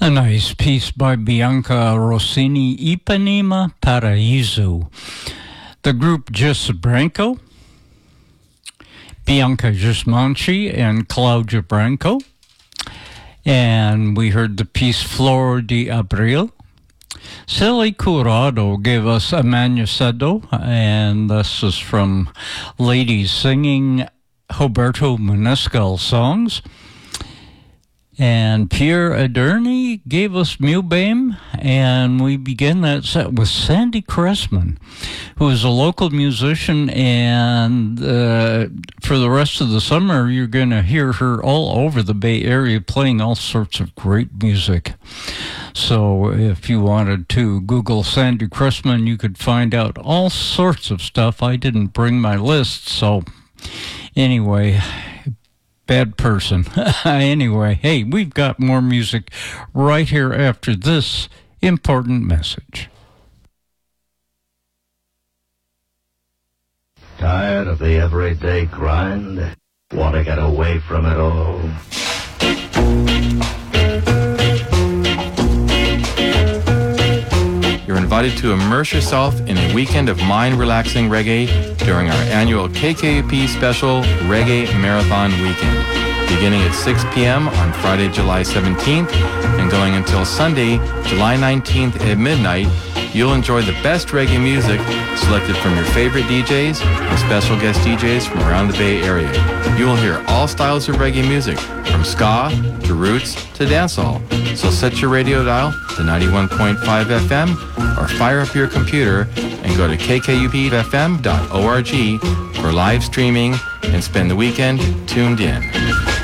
A nice piece by Bianca Rossini, Ipanema Paraiso. The group Jess Branco, Bianca Gismonci, and Claudia Branco. And we heard the piece Flor de Abril. Silly Curado gave us Amanucedo, and this is from Ladies Singing Roberto Maniscal songs. And Pierre Adorni gave us Mubame, and we began that set with Sandy Cressman, who is a local musician, and for the rest of the summer, you're going to hear her all over the Bay Area playing all sorts of great music. So if you wanted to Google Sandy Cressman, you could find out all sorts of stuff. I didn't bring my list, so anyway, bad person. Anyway, hey, we've got more music right here after this important message. Tired of the everyday grind? Want to get away from it all? You're invited to immerse yourself in a weekend of mind-relaxing reggae during our annual KKUP special Reggae Marathon Weekend. Beginning at 6 p.m. on Friday, July 17th, and going until Sunday, July 19th at midnight, you'll enjoy the best reggae music selected from your favorite DJs and special guest DJs from around the Bay Area. You will hear all styles of reggae music, from ska to roots to dancehall. So set your radio dial to 91.5 FM or fire up your computer and go to kkupfm.org for live streaming and spend the weekend tuned in.